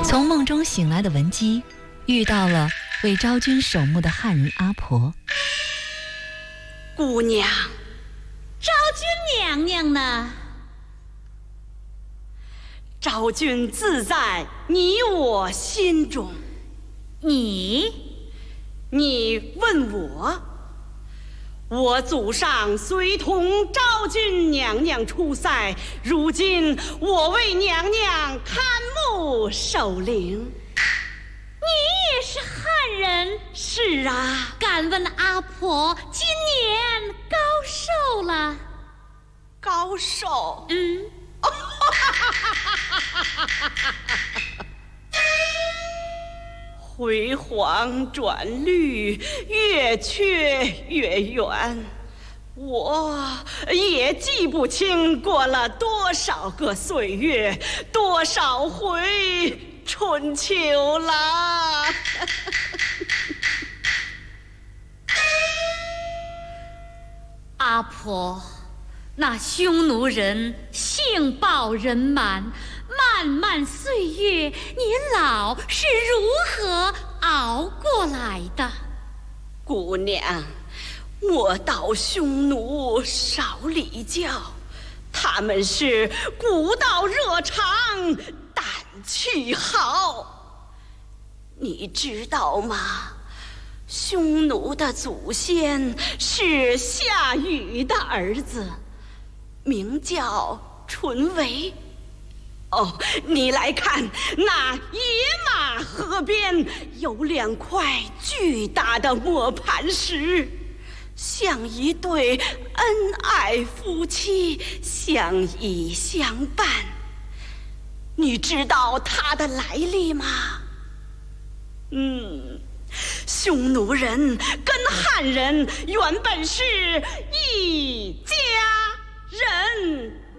从梦中醒来的文姬，遇到了为昭君守墓的汉人阿婆。 姑娘， 昭君娘娘呢？ 昭君自在你我心中。 你问我祖上随同昭君娘娘出塞，如今我为娘娘看墓守灵。 你也是汉人？ 是啊。 敢问阿婆今年高寿了？ 高寿？回黄转绿，越缺越圆。我也记不清过了多少个岁月，多少回春秋了。 阿婆，那匈奴人性暴人蛮，漫漫岁月，你老是如何熬过来的？ 姑娘，莫道匈奴少礼教，他们是古道热肠，胆气好。你知道吗？匈奴的祖先是夏禹的儿子，名叫淳维。你来看，那野马河边有2块巨大的磨盘石，像一对恩爱夫妻相依相伴。你知道它的来历吗？匈奴人跟汉人原本是一家人。